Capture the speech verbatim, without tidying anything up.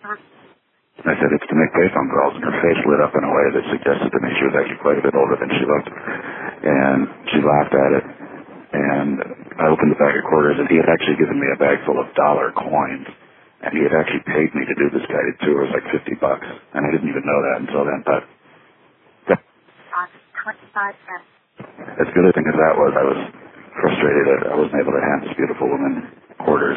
I said, it's to make payphone calls, and her face lit up in a way that suggested to me she was actually quite a bit older than she looked. And she laughed at it, and I opened the bag of quarters, and he had actually given me a bag full of dollar coins, and he had actually paid me to do this guided tour. It was like fifty bucks, and I didn't even know that until then, but twenty-five cents. as good a thing as that was, I was frustrated that I wasn't able to hand this beautiful woman